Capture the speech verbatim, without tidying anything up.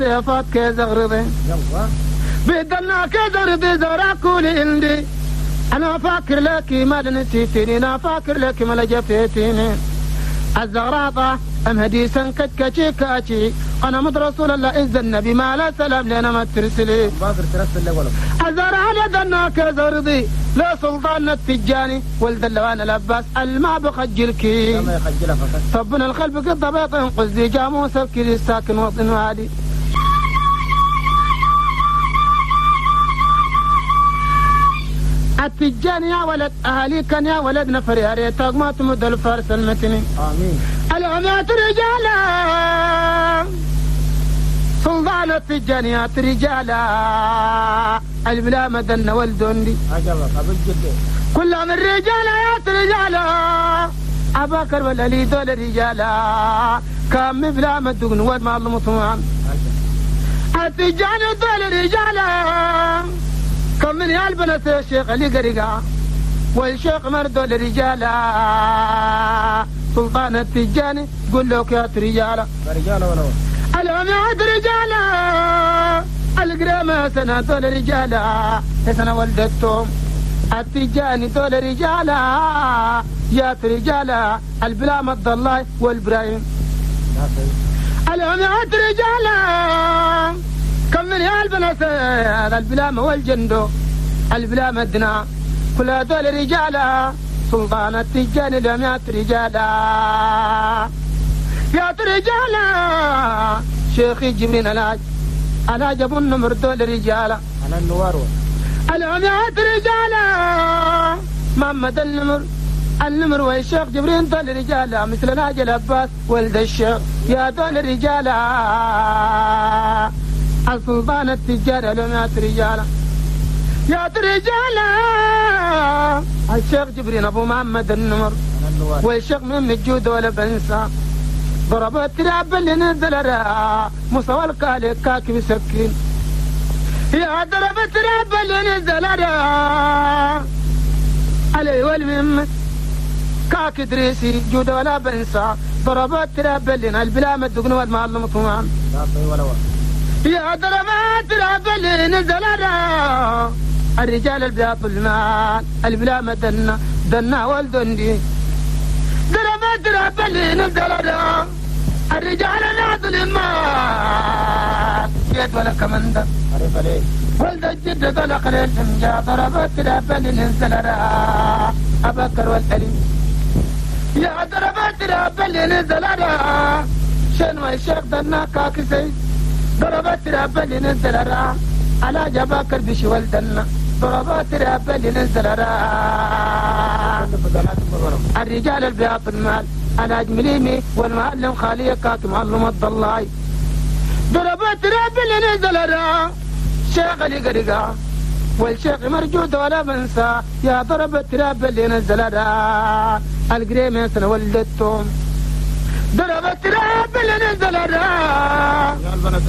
صيفات كزغرضي بدلنا كزغرضي زراكولي عندي أنا فاكر لك ما نسيتني أنا فاكر لك ما لجفتيني الزغراطة أم هديسا كتكتشي كاتشي أنا مد رسول الله إذ النبي ما لا سلام لنا ما ترسلي باقر ترسل لك ولا أزار على دنا كزغرضي لا سلطان التجاني ولد اللوان الأباس الماء بخجلكي ما يخجلها فقط صبنا الخلف قد بيط قصدي جاموس الكلي ساكن وطن وادي التجاني يا ولد أهالي كان يا ولد نفر يا ريتك ما تمد الفارس المتني آمين العميات رجالا سلطان التجانيات رجالا البلا مدن والدندي أجل قبل جدي كلهم الرجالات رجالا أباكر والألي دول رجالا كم بلا مدن ود ما الله مطمئن التجاني دول رجالا كم من يالبنس الشيخ علي قريقا والشيخ مردو لرجالا سلطان التجاني قول لك يا رجالا رجالا ولا العميات رجالا القرامة سنة دول رجالا سنة ولدتهم التجاني دول رجالا يا رجالا البلا مد الله والبراهيم العميات رجالا كم من يالبنس هذا البلامة والجندو البلا مدنا كل هذول رجالا سلطان التجاني العميات رجالا يا رجالا شيخي جبرين الهاج الهاج ابو النمر دول رجالا أنا النوار العميات رجالا محمد النمر النمر والشيخ جبرين دول رجالا مثل الهاج العباس ولد الشيخ يا دول رجالا السلطان التجاري العميات رجالا يا رجالا الشيخ جبرين ابو محمد النمر والشيخ من الجود ولا بنسى ضربت تراب اللي نزل راه مصور الكالي كاكي بسكين يا ضربت تراب اللي نزل راه علي والمم كاكي دريسي جود ولا بنسى ضربت تراب اللي البلا مدقن والمعلم طمان يا ضربت تراب اللي نزل راه الرجال البلا المال البلا مدنا دنا والدندي ضربت تراب اللي نزل راه الرجال ناضل المال يد ولا كمندر عرف عليه ولد الجد طلق للفنجا ضربت تراب اللي نزل راه أبكر والأليم يا ضربت تراب اللي نزل راه شنو الشيخ دنا كاكسي ضربت تراب اللي نزل راه على جباكر بشي ولدنا ضربت تراب اللي نزل راه الرجال البياض المال أنا أجمليني والمعلم خالي كاك معلم الضلاي ضربت تراب اللي نزل راه شيخ علي قريقا والشيخ مرجود ولا بنسى يا ضربت تراب اللي نزل راه القريمة سنة ولدتهم ضربت تراب اللي نزل راه